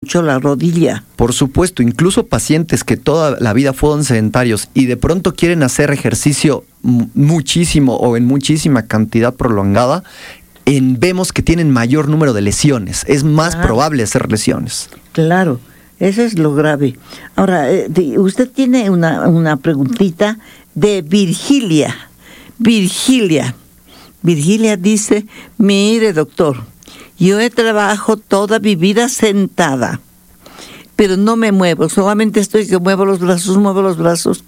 mucho la rodilla. Por supuesto, incluso pacientes que toda la vida fueron sedentarios y de pronto quieren hacer ejercicio muchísimo o en muchísima cantidad prolongada, vemos que tienen mayor número de lesiones. Es más probable hacer lesiones. Claro, eso es lo grave. Ahora, usted tiene una preguntita de Virgilia. Virgilia dice, mire doctor, yo he trabajado toda mi vida sentada, pero no me muevo, solamente estoy que muevo los brazos,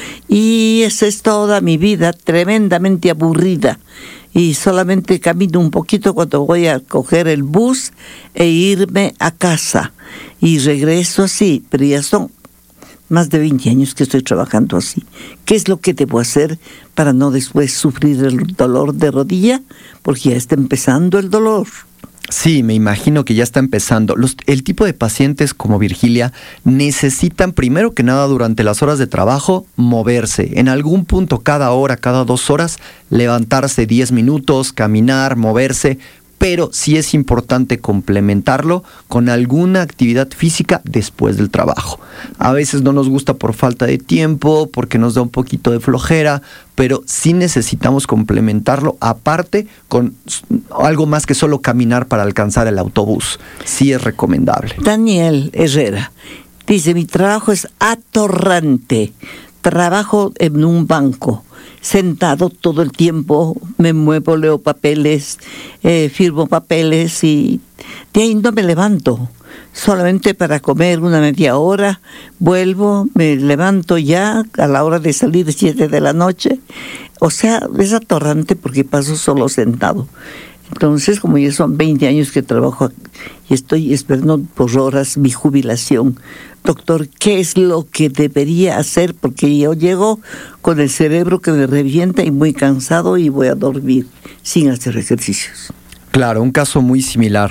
y esa es toda mi vida, tremendamente aburrida, y solamente camino un poquito cuando voy a coger el bus e irme a casa, y regreso así, pero ya son más de 20 años que estoy trabajando así. ¿Qué es lo que debo hacer para no después sufrir el dolor de rodilla? Porque ya está empezando el dolor. Sí, me imagino que ya está empezando. El tipo de pacientes como Virgilia necesitan, primero que nada, durante las horas de trabajo, moverse. En algún punto, cada hora, cada 2 horas, levantarse 10 minutos, caminar, moverse. Pero sí es importante complementarlo con alguna actividad física después del trabajo. A veces no nos gusta por falta de tiempo, porque nos da un poquito de flojera, pero sí necesitamos complementarlo aparte con algo más que solo caminar para alcanzar el autobús. Sí es recomendable. Daniel Herrera dice, mi trabajo es atorrante. Trabajo en un banco, sentado todo el tiempo, me muevo, leo papeles, firmo papeles y de ahí no me levanto. Solamente para comer una media hora, vuelvo, me levanto ya a la hora de salir 7 de la noche. O sea, es atorrante porque paso solo sentado. Entonces, como ya son 20 años que trabajo y estoy esperando por horas mi jubilación, doctor, ¿qué es lo que debería hacer? Porque yo llego con el cerebro que me revienta y muy cansado y voy a dormir sin hacer ejercicios. Claro, un caso muy similar.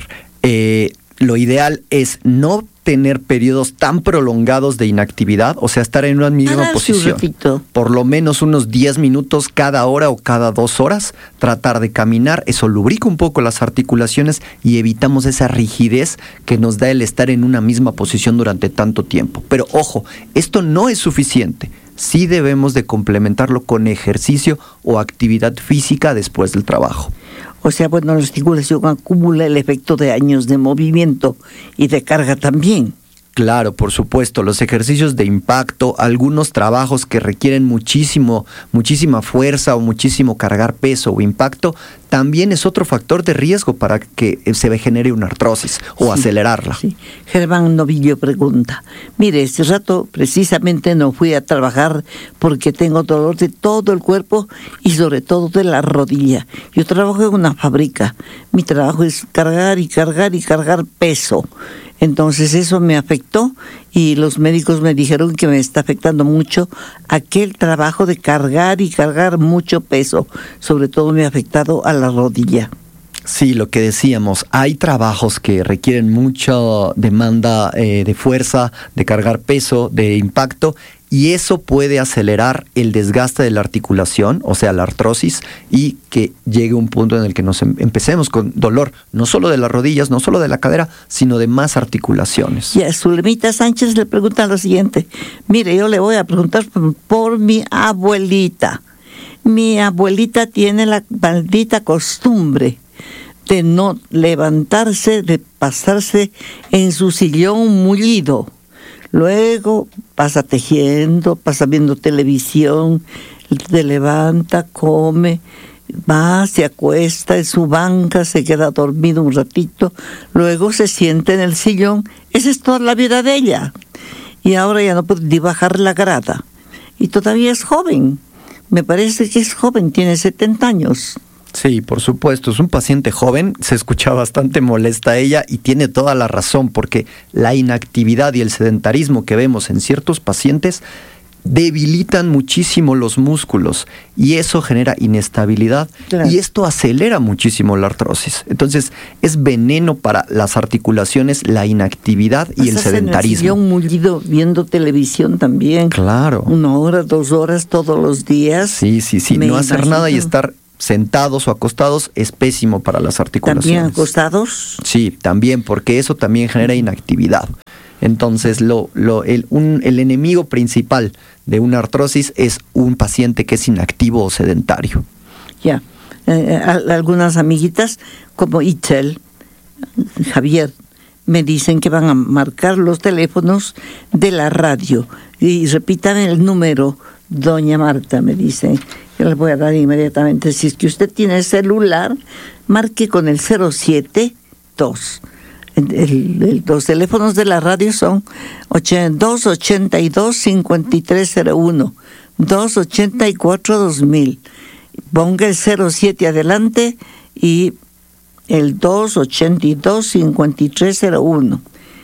Lo ideal es no tener periodos tan prolongados de inactividad, o sea, estar en una misma posición. Por lo menos unos 10 minutos cada hora o cada 2 horas, tratar de caminar, eso lubrica un poco las articulaciones y evitamos esa rigidez que nos da el estar en una misma posición durante tanto tiempo. Pero ojo, esto no es suficiente. Sí debemos de complementarlo con ejercicio o actividad física después del trabajo. O sea, bueno, la articulación acumula el efecto de años de movimiento y de carga también. Claro, por supuesto, los ejercicios de impacto, algunos trabajos que requieren muchísima fuerza o muchísimo cargar peso o impacto, también es otro factor de riesgo para que se genere una artrosis o acelerarla. Sí. Germán Novillo pregunta, mire, este rato precisamente no fui a trabajar porque tengo dolor de todo el cuerpo y sobre todo de la rodilla. Yo trabajo en una fábrica, mi trabajo es cargar y cargar y cargar peso. Entonces eso me afectó y los médicos me dijeron que me está afectando mucho aquel trabajo de cargar y cargar mucho peso. Sobre todo me ha afectado a la rodilla. Sí, lo que decíamos, hay trabajos que requieren mucha demanda de fuerza, de cargar peso, de impacto, y eso puede acelerar el desgaste de la articulación, o sea, la artrosis, y que llegue un punto en el que nos empecemos con dolor, no solo de las rodillas, no solo de la cadera, sino de más articulaciones. Ya, Zulemita Sánchez le pregunta lo siguiente, mire, yo le voy a preguntar por mi abuelita. Mi abuelita tiene la maldita costumbre de no levantarse, de pasarse en su sillón mullido. Luego pasa tejiendo, pasa viendo televisión, se levanta, come, va, se acuesta en su banca, se queda dormido un ratito, luego se sienta en el sillón. Esa es toda la vida de ella. Y ahora ya no puede ni bajar la grada. Y todavía es joven. Me parece que es joven, tiene 70 años. Sí, por supuesto, es un paciente joven, se escucha bastante molesta ella y tiene toda la razón porque la inactividad y el sedentarismo que vemos en ciertos pacientes debilitan muchísimo los músculos y eso genera inestabilidad, claro. Y esto acelera muchísimo la artrosis. Entonces es veneno para las articulaciones, la inactividad y el sedentarismo. En el sillón mullido viendo televisión también. Claro. 1 hora, 2 horas todos los días. Sí, no hacer nada y estar sentados o acostados es pésimo para las articulaciones. ¿También acostados? Sí, también, porque eso también genera inactividad. Entonces, el enemigo principal de una artrosis es un paciente que es inactivo o sedentario. Ya. Algunas amiguitas, como Itzel, Javier, me dicen que van a marcar los teléfonos de la radio. Y repitan el número, doña Marta, me dice. Yo les voy a dar inmediatamente. Si es que usted tiene celular, marque con el 072. Los teléfonos de la radio son 282-5301, 284-2000. Ponga el 07 adelante y el 282-5301,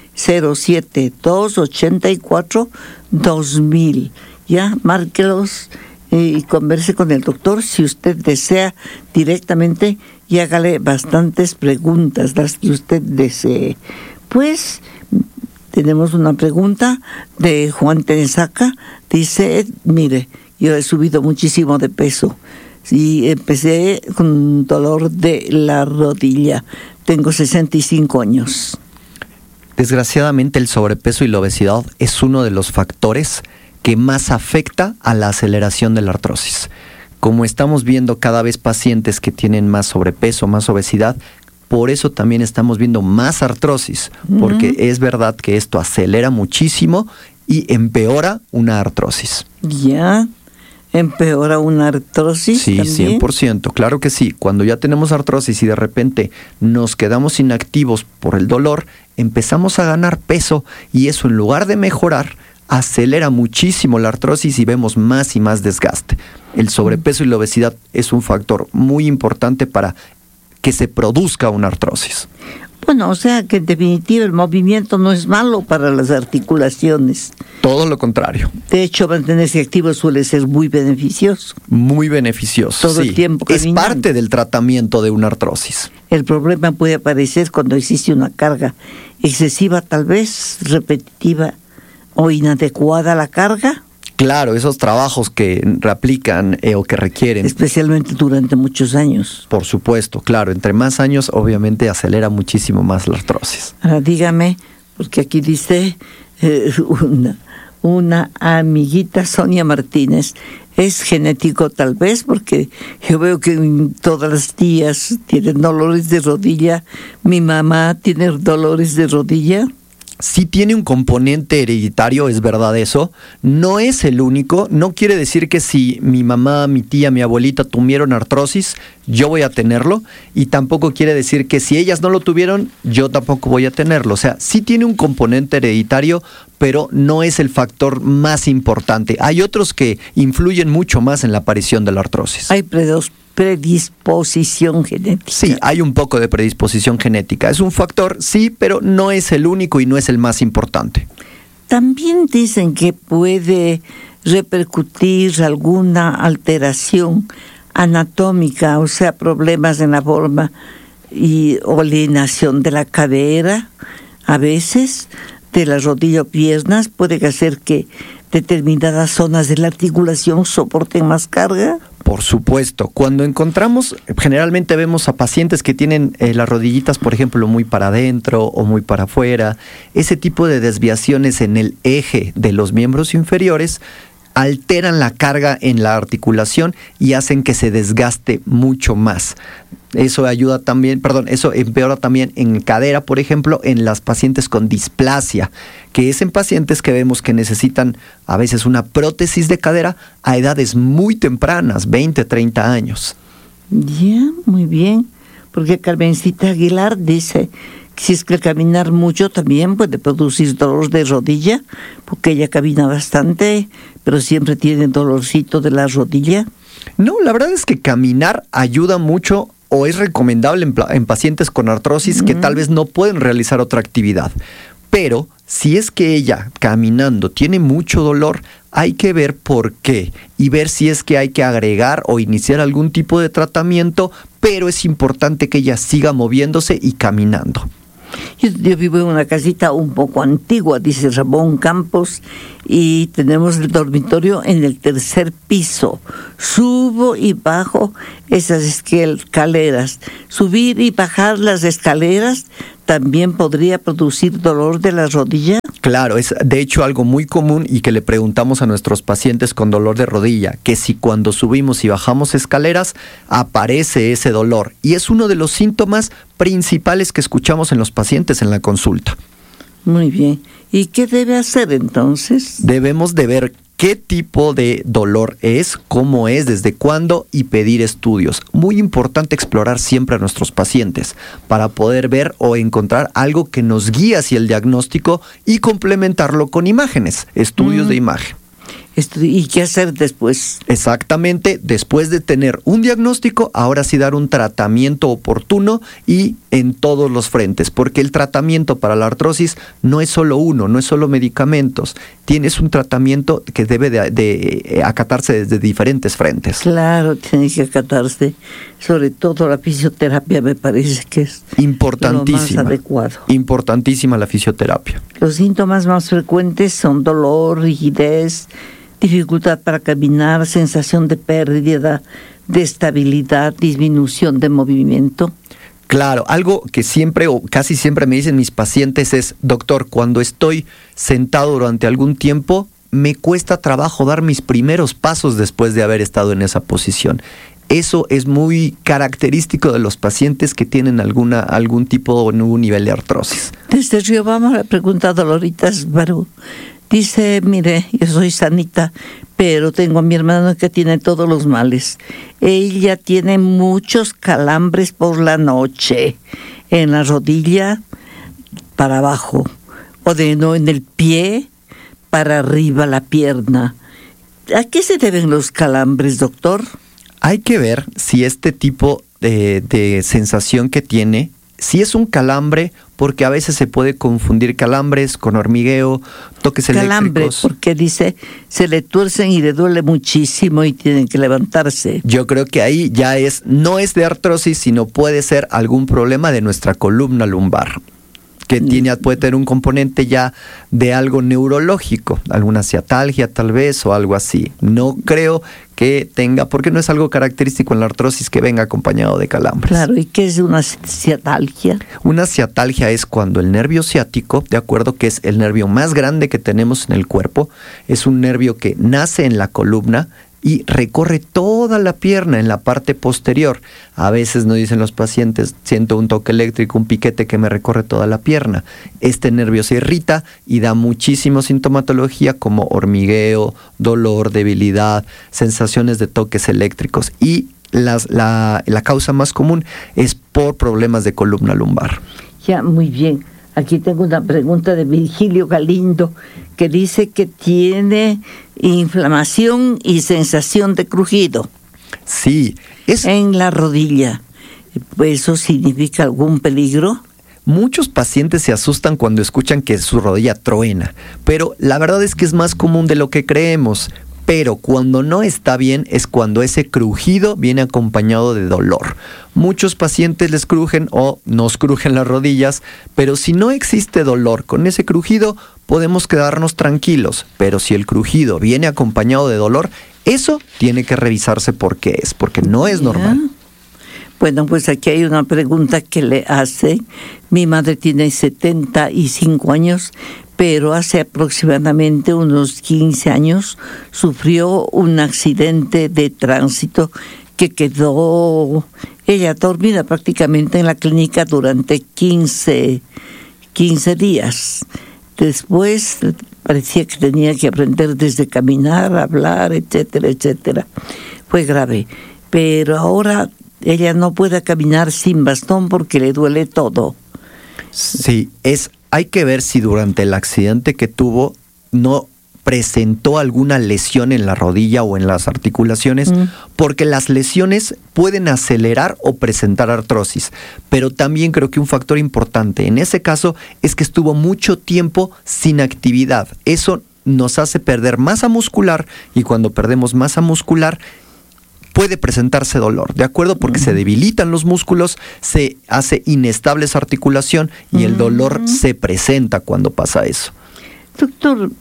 07-284-2000. Ya, márquelos y converse con el doctor si usted desea directamente y hágale bastantes preguntas, las que usted desee. Pues tenemos una pregunta de Juan Tenesaca. Dice, mire, yo he subido muchísimo de peso y empecé con dolor de la rodilla. Tengo 65 años. Desgraciadamente el sobrepeso y la obesidad es uno de los factores que más afecta a la aceleración de la artrosis. Como estamos viendo cada vez pacientes que tienen más sobrepeso, más obesidad, por eso también estamos viendo más artrosis, porque es verdad que esto acelera muchísimo y empeora una artrosis. ¿Ya? ¿Empeora una artrosis? Sí, también. 100%, claro que sí. Cuando ya tenemos artrosis y de repente nos quedamos inactivos por el dolor, empezamos a ganar peso y eso, en lugar de mejorar, acelera muchísimo la artrosis y vemos más y más desgaste. El sobrepeso y la obesidad es un factor muy importante para que se produzca una artrosis. Bueno, o sea que en definitiva el movimiento no es malo para las articulaciones. Todo lo contrario. De hecho, mantenerse activo suele ser muy beneficioso. Muy beneficioso. Todo el tiempo es caminando. parte del tratamiento de una artrosis. El problema puede aparecer cuando existe una carga excesiva, tal vez repetitiva o inadecuada la carga. Claro, esos trabajos que reaplican o que requieren. Especialmente durante muchos años. Por supuesto, claro. Entre más años, obviamente, acelera muchísimo más la artrosis. Ahora dígame, porque aquí dice una amiguita, Sonia Martínez, ¿es genético tal vez? Porque yo veo que todas las tías tienen dolores de rodilla. Mi mamá tiene dolores de rodilla. Sí tiene un componente hereditario, es verdad eso. No es el único. No quiere decir que si mi mamá, mi tía, mi abuelita tuvieron artrosis, yo voy a tenerlo. Y tampoco quiere decir que si ellas no lo tuvieron, yo tampoco voy a tenerlo. O sea, sí tiene un componente hereditario, pero no es el factor más importante. Hay otros que influyen mucho más en la aparición de la artrosis. Hay predisposición genética. Sí, hay un poco de predisposición genética. Es un factor, sí, pero no es el único y no es el más importante. También dicen que puede repercutir alguna alteración anatómica, o sea, problemas en la forma o alienación de la cadera, a veces de la rodilla o piernas, puede hacer que determinadas zonas de la articulación soporten más carga. Por supuesto, cuando encontramos, generalmente vemos a pacientes que tienen las rodillitas, por ejemplo, muy para adentro o muy para afuera. Ese tipo de desviaciones en el eje de los miembros inferiores alteran la carga en la articulación y hacen que se desgaste mucho más. Eso eso empeora también en cadera, por ejemplo, en las pacientes con displasia, que es en pacientes que vemos que necesitan a veces una prótesis de cadera a edades muy tempranas, 20, 30 años. Ya, muy bien, porque Carmencita Aguilar dice que si es que caminar mucho también puede producir dolor de rodilla, porque ella camina bastante, pero siempre tiene dolorcito de la rodilla. No, la verdad es que caminar ayuda mucho o es recomendable en pacientes con artrosis que tal vez no pueden realizar otra actividad. Pero si es que ella caminando tiene mucho dolor, hay que ver por qué y ver si es que hay que agregar o iniciar algún tipo de tratamiento, pero es importante que ella siga moviéndose y caminando. Yo vivo en una casita un poco antigua, dice Ramón Campos, y tenemos el dormitorio en el tercer piso. Subo y bajo esas escaleras. Subir y bajar las escaleras también podría producir dolor de la rodilla. Claro, es de hecho algo muy común y que le preguntamos a nuestros pacientes con dolor de rodilla, que si cuando subimos y bajamos escaleras aparece ese dolor. Y es uno de los síntomas principales que escuchamos en los pacientes en la consulta. Muy bien. ¿Y qué debe hacer entonces? Debemos de ver qué tipo de dolor es, cómo es, desde cuándo y pedir estudios. Muy importante explorar siempre a nuestros pacientes para poder ver o encontrar algo que nos guíe hacia el diagnóstico y complementarlo con imágenes, estudios de imagen. ¿Y qué hacer después? Exactamente, después de tener un diagnóstico, ahora sí dar un tratamiento oportuno y en todos los frentes, porque el tratamiento para la artrosis no es solo uno, no es solo medicamentos, tienes un tratamiento que debe de acatarse desde diferentes frentes. Claro, tiene que acatarse, sobre todo la fisioterapia me parece que es importantísima, lo más adecuado. Importantísima la fisioterapia. Los síntomas más frecuentes son dolor, rigidez, dificultad para caminar, sensación de pérdida de estabilidad, disminución de movimiento. Claro, algo que siempre o casi siempre me dicen mis pacientes es, doctor, cuando estoy sentado durante algún tiempo, me cuesta trabajo dar mis primeros pasos después de haber estado en esa posición. Eso es muy característico de los pacientes que tienen algún tipo o algún nivel de artrosis. Desde Riobamba le pregunta Doloritas Barú. Dice, mire, yo soy sanita, pero tengo a mi hermano que tiene todos los males. Ella tiene muchos calambres por la noche, en la rodilla para abajo, en el pie para arriba la pierna. ¿A qué se deben los calambres, doctor? Hay que ver si este tipo de sensación que tiene, si es un calambre, porque a veces se puede confundir calambres con hormigueo, toques calambre, eléctricos. Porque dice, se le tuercen y le duele muchísimo y tienen que levantarse. Yo creo que ahí ya no es de artrosis, sino puede ser algún problema de nuestra columna lumbar, que puede tener un componente ya de algo neurológico, alguna ciatalgia tal vez o algo así. No creo que tenga, porque no es algo característico en la artrosis que venga acompañado de calambres. Claro, ¿y qué es una ciatalgia? Una ciatalgia es cuando el nervio ciático, de acuerdo que es el nervio más grande que tenemos en el cuerpo, es un nervio que nace en la columna y recorre toda la pierna en la parte posterior. A veces nos dicen los pacientes, siento un toque eléctrico, un piquete que me recorre toda la pierna. Este nervio se irrita y da muchísima sintomatología como hormigueo, dolor, debilidad, sensaciones de toques eléctricos. Y la causa más común es por problemas de columna lumbar. Ya, muy bien. Aquí tengo una pregunta de Virgilio Galindo que dice que tiene inflamación y sensación de crujido. Sí, en la rodilla. ¿Eso significa algún peligro? Muchos pacientes se asustan cuando escuchan que su rodilla truena, pero la verdad es que es más común de lo que creemos. Pero cuando no está bien es cuando ese crujido viene acompañado de dolor. Muchos pacientes les crujen o nos crujen las rodillas, pero si no existe dolor con ese crujido, podemos quedarnos tranquilos. Pero si el crujido viene acompañado de dolor, eso tiene que revisarse porque no es normal. Bueno, pues aquí hay una pregunta que le hace. Mi madre tiene 75 años, pero hace aproximadamente unos 15 años sufrió un accidente de tránsito que quedó ella dormida prácticamente en la clínica durante 15 días. Después parecía que tenía que aprender desde caminar, hablar, etcétera, etcétera. Fue grave, pero ahora ella no puede caminar sin bastón porque le duele todo. Sí, hay que ver si durante el accidente que tuvo no presentó alguna lesión en la rodilla o en las articulaciones, porque las lesiones pueden acelerar o presentar artrosis. Pero también creo que un factor importante en ese caso es que estuvo mucho tiempo sin actividad. Eso nos hace perder masa muscular y cuando perdemos masa muscular puede presentarse dolor, ¿de acuerdo? Porque se debilitan los músculos, se hace inestable esa articulación y el dolor se presenta cuando pasa eso. Doctor,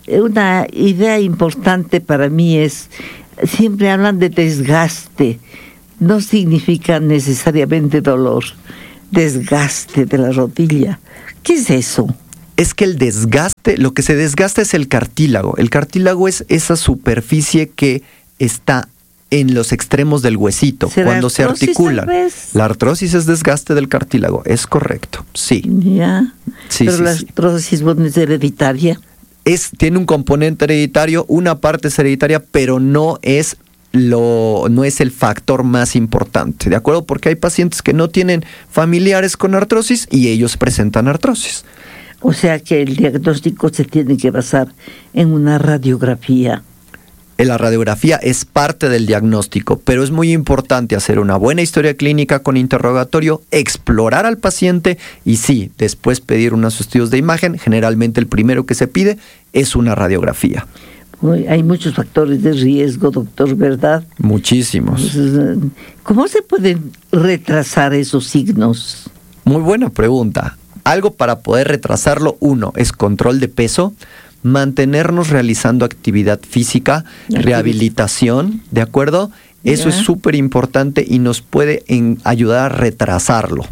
una idea importante para mí es, siempre hablan de desgaste, no significa necesariamente dolor, desgaste de la rodilla. ¿Qué es eso? Es que el desgaste, lo que se desgasta es el cartílago. El cartílago es esa superficie que está en los extremos del huesito, cuando se articulan. La artrosis es desgaste del cartílago, es correcto, sí. Ya. Sí, pero sí, la sí. artrosis es hereditaria. Tiene un componente hereditario, una parte es hereditaria, pero no es el factor más importante, ¿de acuerdo? Porque hay pacientes que no tienen familiares con artrosis y ellos presentan artrosis. O sea que el diagnóstico se tiene que basar en una radiografía. La radiografía es parte del diagnóstico, pero es muy importante hacer una buena historia clínica con interrogatorio, explorar al paciente y sí, después pedir unos estudios de imagen. Generalmente el primero que se pide es una radiografía. Hay muchos factores de riesgo, doctor, ¿verdad? Muchísimos. ¿Cómo se pueden retrasar esos signos? Muy buena pregunta. Algo para poder retrasarlo, uno, es control de peso, mantenernos realizando actividad física, rehabilitación, ¿de acuerdo? Eso es súper importante y nos puede ayudar a retrasarlo.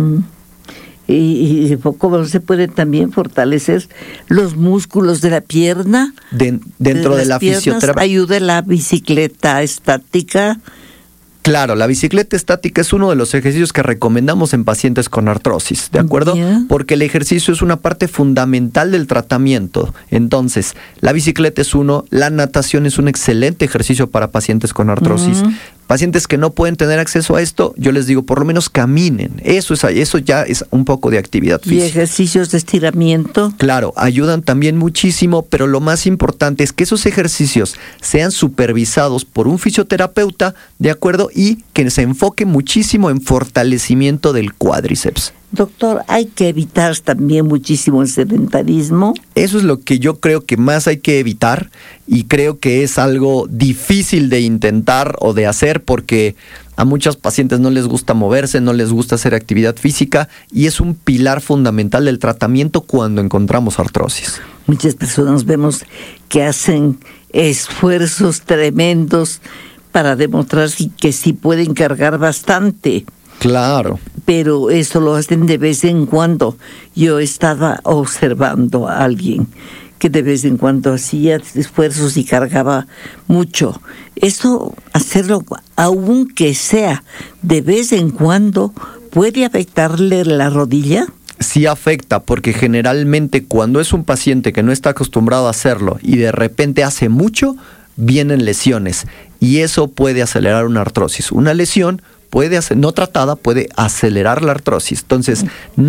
¿Y cómo se pueden también fortalecer los músculos de la pierna? Dentro de la fisioterapia. ¿Ayuda la bicicleta estática? Claro, la bicicleta estática es uno de los ejercicios que recomendamos en pacientes con artrosis, ¿de acuerdo? Porque el ejercicio es una parte fundamental del tratamiento. Entonces, la bicicleta es uno, la natación es un excelente ejercicio para pacientes con artrosis. Pacientes que no pueden tener acceso a esto, yo les digo, por lo menos caminen. Eso ya es un poco de actividad física. ¿Y ejercicios de estiramiento? Claro, ayudan también muchísimo, pero lo más importante es que esos ejercicios sean supervisados por un fisioterapeuta, ¿de acuerdo? Y que se enfoque muchísimo en fortalecimiento del cuádriceps. Doctor, hay que evitar también muchísimo el sedentarismo. Eso es lo que yo creo que más hay que evitar y creo que es algo difícil de intentar o de hacer porque a muchos pacientes no les gusta moverse, no les gusta hacer actividad física y es un pilar fundamental del tratamiento cuando encontramos artrosis. Muchas personas vemos que hacen esfuerzos tremendos para demostrar que sí pueden cargar bastante. Claro. Pero eso lo hacen de vez en cuando. Yo estaba observando a alguien que de vez en cuando hacía esfuerzos y cargaba mucho. Eso, hacerlo aunque sea de vez en cuando, ¿puede afectarle la rodilla? Sí afecta, porque generalmente cuando es un paciente que no está acostumbrado a hacerlo y de repente hace mucho, vienen lesiones y eso puede acelerar una artrosis. Una lesión no tratada puede acelerar la artrosis. Entonces,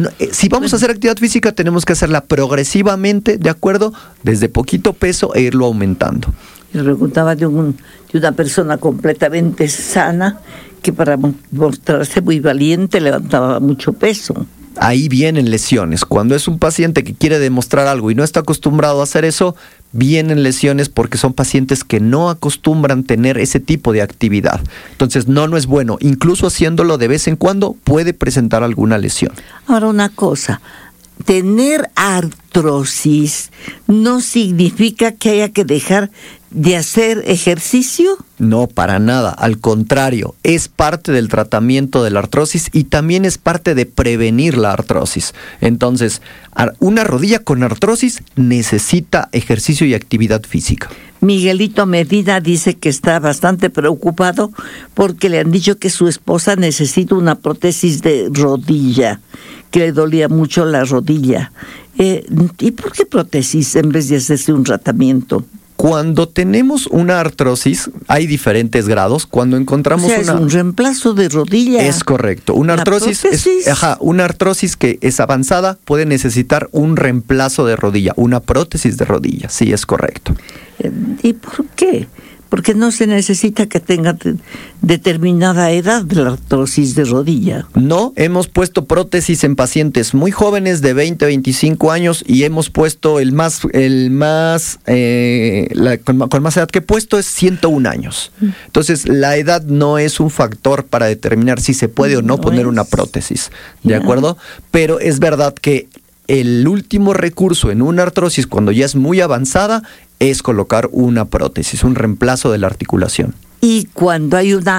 si vamos a hacer actividad física, tenemos que hacerla progresivamente, ¿de acuerdo? Desde poquito peso e irlo aumentando. Yo preguntaba de una persona completamente sana que para mostrarse muy valiente levantaba mucho peso. Ahí vienen lesiones. Cuando es un paciente que quiere demostrar algo y no está acostumbrado a hacer eso, vienen lesiones porque son pacientes que no acostumbran tener ese tipo de actividad. Entonces no es bueno. Incluso haciéndolo de vez en cuando puede presentar alguna lesión. Ahora una cosa, tener artrosis no significa que haya que dejar de hacer ejercicio. No, para nada. Al contrario, es parte del tratamiento de la artrosis y también es parte de prevenir la artrosis. Entonces, una rodilla con artrosis necesita ejercicio y actividad física. Miguelito Medina dice que está bastante preocupado porque le han dicho que su esposa necesita una prótesis de rodilla, que le dolía mucho la rodilla. ¿Y por qué prótesis en vez de hacerse un tratamiento? Cuando tenemos una artrosis, hay diferentes grados. Cuando encontramos es un reemplazo de rodilla. Es correcto. Una artrosis una artrosis que es avanzada puede necesitar un reemplazo de rodilla, una prótesis de rodilla. Sí, es correcto. ¿Y por qué? Porque no se necesita que tenga determinada edad de la artrosis de rodilla. No, hemos puesto prótesis en pacientes muy jóvenes de 20, 25 años y hemos puesto con más edad que he puesto es 101 años. Entonces, la edad no es un factor para determinar si se puede o no poner una prótesis, ¿de acuerdo? Pero es verdad que el último recurso en una artrosis, cuando ya es muy avanzada, es colocar una prótesis, un reemplazo de la articulación. Y cuando hay un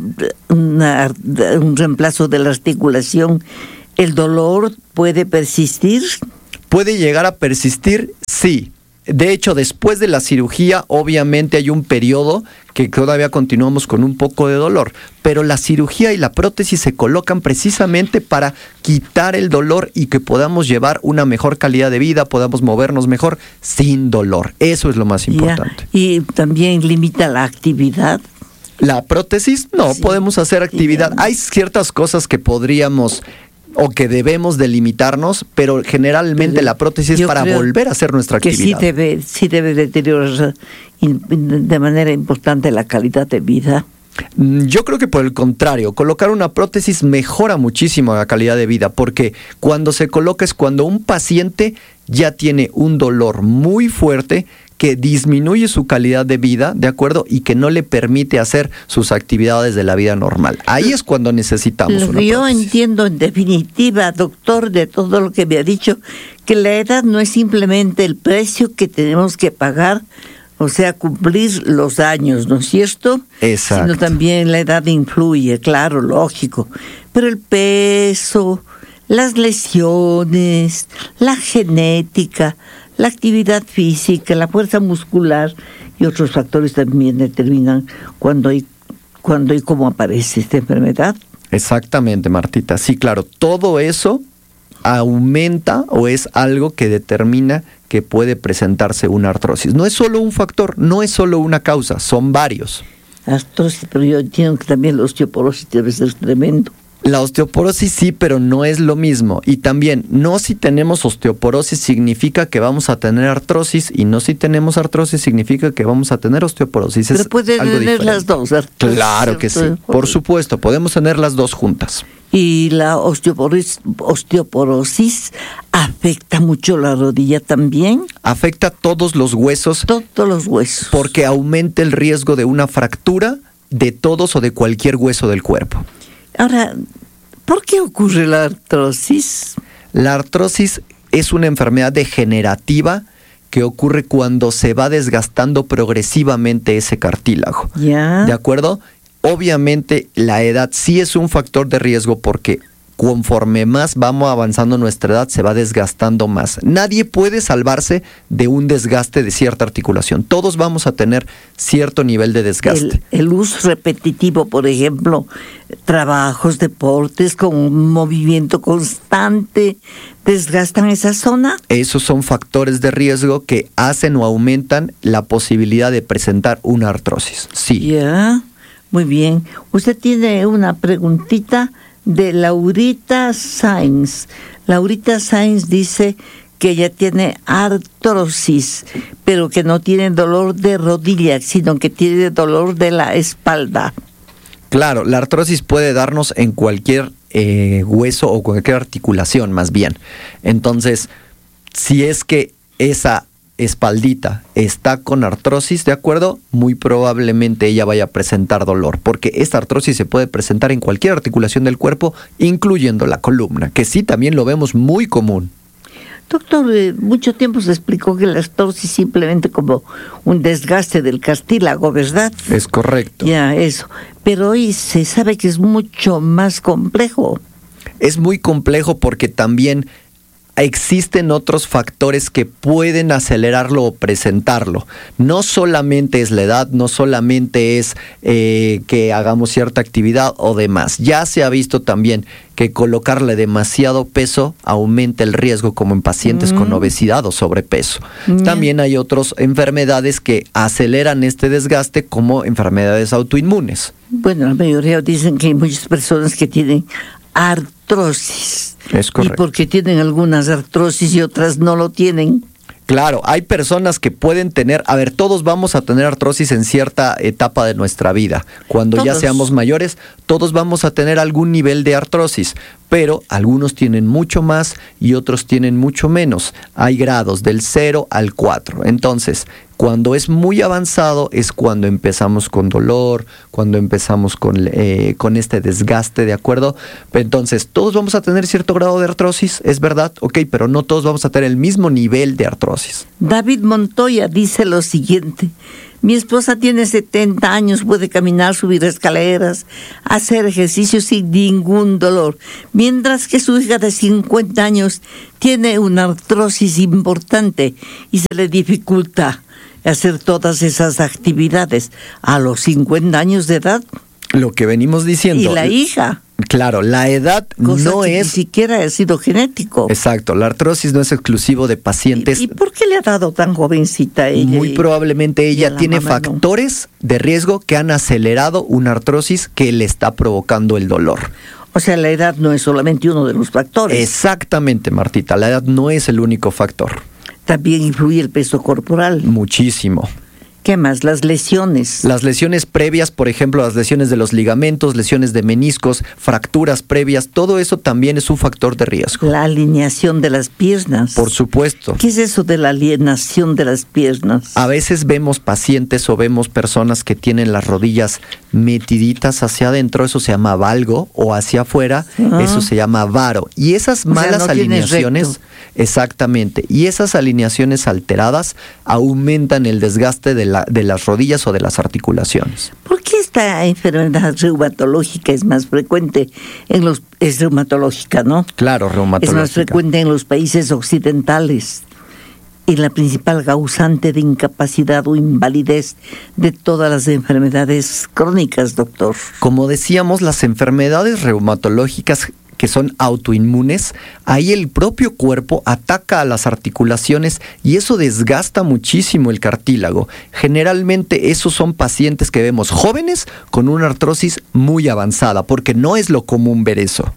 reemplazo de la articulación, ¿el dolor puede persistir? ¿Puede llegar a persistir? Sí. De hecho, después de la cirugía, obviamente hay un periodo que todavía continuamos con un poco de dolor, pero la cirugía y la prótesis se colocan precisamente para quitar el dolor y que podamos llevar una mejor calidad de vida, podamos movernos mejor sin dolor. Eso es lo más importante. Y también limita la actividad. La prótesis, no, sí, podemos hacer actividad. Hay ciertas cosas que podríamos o que debemos delimitarnos, pero generalmente la prótesis es para volver a hacer nuestra actividad. Que sí debe deteriorar de manera importante la calidad de vida. Yo creo que por el contrario, colocar una prótesis mejora muchísimo la calidad de vida, porque cuando se coloca es cuando un paciente ya tiene un dolor muy fuerte que disminuye su calidad de vida, ¿de acuerdo? Y que no le permite hacer sus actividades de la vida normal. Ahí es cuando necesitamos una prótesis. Yo entiendo en definitiva, doctor, de todo lo que me ha dicho, que la edad no es simplemente el precio que tenemos que pagar, o sea, cumplir los años, ¿no es cierto? Exacto. Sino también la edad influye, claro, lógico. Pero el peso, las lesiones, la genética, la actividad física, la fuerza muscular y otros factores también determinan cuándo y cómo aparece esta enfermedad. Exactamente, Martita. Sí, claro, todo eso aumenta o es algo que determina que puede presentarse una artrosis. No es solo un factor, no es solo una causa, son varios. Artrosis, pero yo entiendo que también la osteoporosis debe ser tremendo. La osteoporosis sí, pero no es lo mismo. Y también, no si tenemos osteoporosis significa que vamos a tener artrosis, y no si tenemos artrosis significa que vamos a tener osteoporosis. Pero puede tener diferente. Las dos. Claro que sí, por supuesto, podemos tener las dos juntas. ¿Y la osteoporosis afecta mucho la rodilla también? Afecta todos los huesos. Todos los huesos. Porque aumenta el riesgo de una fractura de todos o de cualquier hueso del cuerpo. Ahora, ¿por qué ocurre la artrosis? La artrosis es una enfermedad degenerativa que ocurre cuando se va desgastando progresivamente ese cartílago. ¿Ya? ¿De acuerdo? Obviamente la edad sí es un factor de riesgo porque conforme más vamos avanzando nuestra edad se va desgastando más. Nadie puede salvarse de un desgaste de cierta articulación. Todos vamos a tener cierto nivel de desgaste. El uso repetitivo, por ejemplo, trabajos, deportes con un movimiento constante, ¿desgastan esa zona? Esos son factores de riesgo que hacen o aumentan la posibilidad de presentar una artrosis. Sí. Ya, muy bien. Usted tiene una preguntita de Laurita Sainz. Laurita Sainz dice que ella tiene artrosis, pero que no tiene dolor de rodilla, sino que tiene dolor de la espalda. Claro, la artrosis puede darnos en cualquier hueso o cualquier articulación, más bien. Entonces, si es que esa espaldita está con artrosis, ¿de acuerdo? Muy probablemente ella vaya a presentar dolor, porque esta artrosis se puede presentar en cualquier articulación del cuerpo, incluyendo la columna, que sí también lo vemos muy común. Doctor, mucho tiempo se explicó que la artrosis simplemente como un desgaste del cartílago, ¿verdad? Es correcto. Ya, eso. Pero hoy se sabe que es mucho más complejo. Es muy complejo porque también existen otros factores que pueden acelerarlo o presentarlo. No solamente es la edad, no solamente es que hagamos cierta actividad o demás. Ya se ha visto también que colocarle demasiado peso aumenta el riesgo, como en pacientes con obesidad o sobrepeso. También hay otras enfermedades que aceleran este desgaste, como enfermedades autoinmunes. Bueno, la mayoría dicen que hay muchas personas que tienen artrosis. Es correcto. ¿Y porque tienen algunas artrosis y otras no lo tienen? Claro, hay personas que pueden tener, todos vamos a tener artrosis en cierta etapa de nuestra vida. Cuando ya seamos mayores, todos vamos a tener algún nivel de artrosis, pero algunos tienen mucho más y otros tienen mucho menos. Hay grados del 0 al 4. Entonces, Cuando es muy avanzado es cuando empezamos con dolor, cuando empezamos con este desgaste, ¿de acuerdo? Entonces, todos vamos a tener cierto grado de artrosis, es verdad, ok, pero no todos vamos a tener el mismo nivel de artrosis. David Montoya dice lo siguiente: mi esposa tiene 70 años, puede caminar, subir escaleras, hacer ejercicio sin ningún dolor, mientras que su hija de 50 años tiene una artrosis importante y se le dificulta hacer todas esas actividades a los 50 años de edad. Lo que venimos diciendo. Y la hija. Claro, la edad no es... Ni siquiera ha sido genético. Exacto, la artrosis no es exclusivo de pacientes... ¿Y por qué le ha dado tan jovencita a ella? Muy probablemente ella tiene factores de riesgo que han acelerado una artrosis que le está provocando el dolor. O sea, la edad no es solamente uno de los factores. Exactamente, Martita, la edad no es el único factor. También influye el peso corporal. Muchísimo. ¿Qué más? Las lesiones. Las lesiones previas, por ejemplo, las lesiones de los ligamentos, lesiones de meniscos, fracturas previas, todo eso también es un factor de riesgo. La alineación de las piernas. Por supuesto. ¿Qué es eso de la alineación de las piernas? A veces vemos pacientes o vemos personas que tienen las rodillas metiditas hacia adentro, eso se llama valgo, o hacia afuera, eso se llama varo. Y esas malas alineaciones, exactamente, y esas alineaciones alteradas aumentan el desgaste de las rodillas o de las articulaciones. ¿Por qué esta enfermedad reumatológica es más frecuente es reumatológica, ¿no? Claro, reumatológica. Es más frecuente en los países occidentales y la principal causante de incapacidad o invalidez de todas las enfermedades crónicas, doctor. Como decíamos, las enfermedades reumatológicas que son autoinmunes, ahí el propio cuerpo ataca a las articulaciones y eso desgasta muchísimo el cartílago. Generalmente esos son pacientes que vemos jóvenes con una artrosis muy avanzada, porque no es lo común ver eso.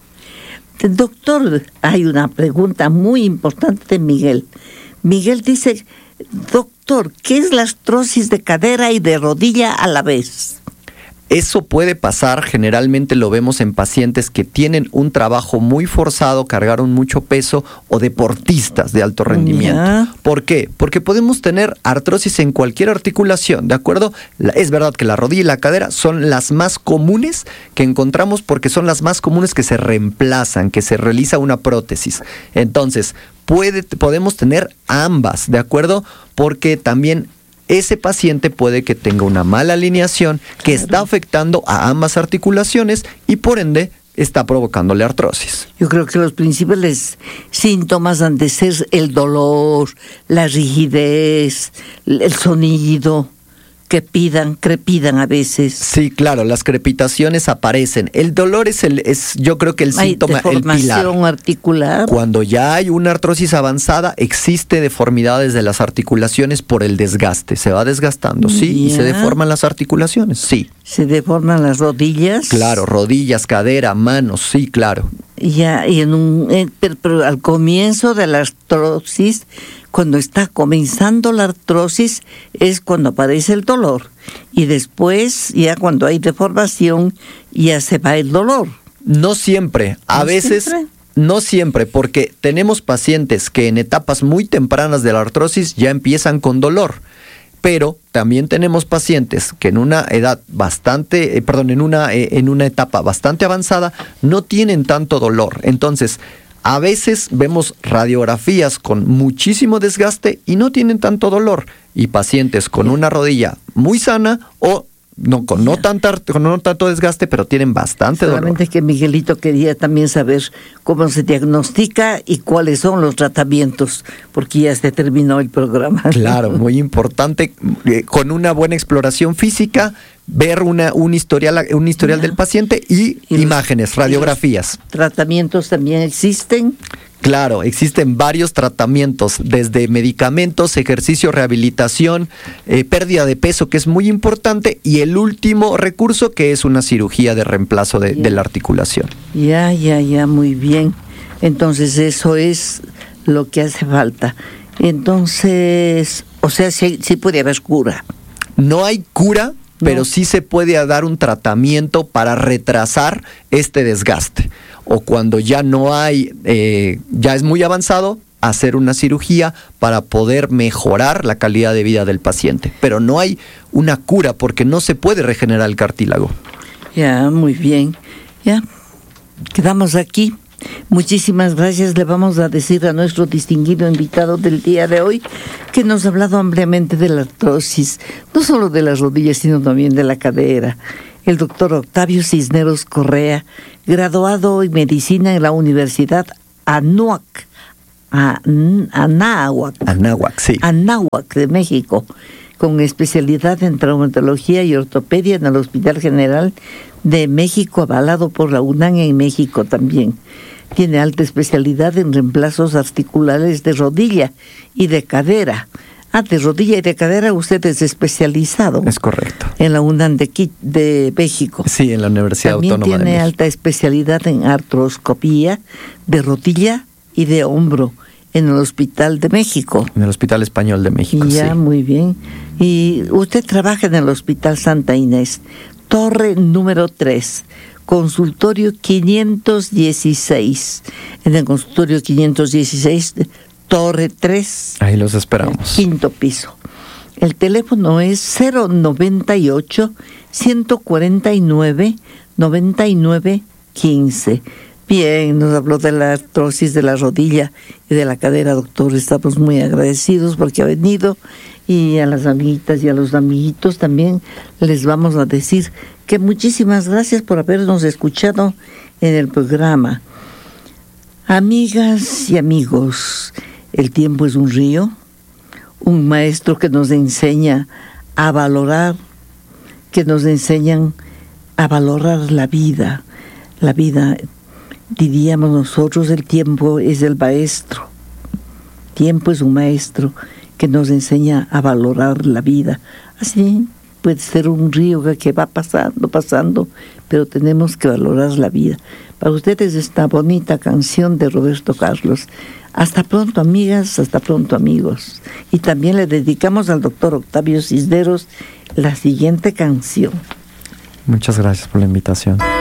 Doctor, hay una pregunta muy importante de Miguel. Miguel dice, doctor, ¿qué es la artrosis de cadera y de rodilla a la vez? Eso puede pasar, generalmente lo vemos en pacientes que tienen un trabajo muy forzado, cargaron mucho peso, o deportistas de alto rendimiento. Yeah. ¿Por qué? Porque podemos tener artrosis en cualquier articulación, ¿de acuerdo? Es verdad que la rodilla y la cadera son las más comunes que encontramos porque son las más comunes que se reemplazan, que se realiza una prótesis. Entonces, podemos tener ambas, ¿de acuerdo? Porque también ese paciente puede que tenga una mala alineación que está afectando a ambas articulaciones y por ende está provocándole artrosis. Yo creo que los principales síntomas han de ser el dolor, la rigidez, el sonido, crepidan a veces. Sí, claro, las crepitaciones aparecen. El dolor es yo creo que el síntoma, el pilar. Deformación articular. Cuando ya hay una artrosis avanzada, existe deformidades de las articulaciones por el desgaste. Se va desgastando, sí, y se deforman las articulaciones, sí. ¿Se deforman las rodillas? Claro, rodillas, cadera, manos, sí, claro. Ya, y pero al comienzo de la artrosis, cuando está comenzando la artrosis, es cuando aparece el dolor. Y después, ya cuando hay deformación, ya se va el dolor. No siempre, a veces... ¿Siempre? No siempre, porque tenemos pacientes que en etapas muy tempranas de la artrosis ya empiezan con dolor. Pero también tenemos pacientes que en una edad en una etapa bastante avanzada no tienen tanto dolor. Entonces, a veces vemos radiografías con muchísimo desgaste y no tienen tanto dolor. Y pacientes con una rodilla muy sana o con no tanto desgaste, pero tienen bastante dolor. Solamente que Miguelito quería también saber cómo se diagnostica y cuáles son los tratamientos, porque ya se terminó el programa. Claro, muy importante, con una buena exploración física, ver un historial del paciente y imágenes, radiografías. ¿Tratamientos también existen? Claro, existen varios tratamientos, desde medicamentos, ejercicio, rehabilitación, pérdida de peso, que es muy importante, y el último recurso, que es una cirugía de reemplazo de la articulación. Ya, muy bien. Entonces eso es lo que hace falta. Entonces, o sea, sí puede haber cura. No hay cura, pero sí se puede dar un tratamiento para retrasar este desgaste. O cuando ya no hay, ya es muy avanzado, hacer una cirugía para poder mejorar la calidad de vida del paciente. Pero no hay una cura porque no se puede regenerar el cartílago. Ya, muy bien. Ya, quedamos aquí. Muchísimas gracias. Le vamos a decir a nuestro distinguido invitado del día de hoy que nos ha hablado ampliamente de la artrosis, no solo de las rodillas, sino también de la cadera. El doctor Octavio Cisneros Correa, graduado en medicina en la Universidad Anáhuac de México, con especialidad en traumatología y ortopedia en el Hospital General de México, avalado por la UNAM en México también. Tiene alta especialidad en reemplazos articulares de rodilla y de cadera. De rodilla y de cadera usted es especializado. Es correcto. En la UNAM de México. Sí, en la Universidad También Autónoma de México. tiene alta especialidad en artroscopía de rodilla y de hombro en el Hospital de México. En el Hospital Español de México, Ya, sí. muy bien. Y usted trabaja en el Hospital Santa Inés, torre número 3, consultorio 516. En el consultorio 516, torre 3. Ahí los esperamos. Quinto piso. El teléfono es 098-149-9915. Bien, nos habló de la artrosis de la rodilla y de la cadera, doctor. Estamos muy agradecidos porque ha venido. Y a las amiguitas y a los amiguitos también les vamos a decir que muchísimas gracias por habernos escuchado en el programa. Amigas y amigos, el tiempo es un río, un maestro que nos enseña a valorar, que nos enseñan a valorar la vida. La vida, diríamos nosotros, el tiempo es el maestro. Tiempo es un maestro que nos enseña a valorar la vida. Así puede ser un río que va pasando, pero tenemos que valorar la vida. Para ustedes esta bonita canción de Roberto Carlos. Hasta pronto, amigas, hasta pronto, amigos. Y también le dedicamos al doctor Octavio Cisneros la siguiente canción. Muchas gracias por la invitación.